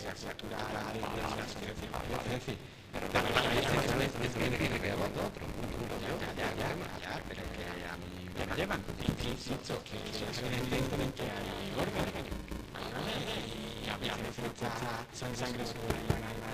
cultural, es decir, pero es que veo otro, pero que a mí me llevan, insisto, que evidentemente hay órganos, y a veces está sangre sobre la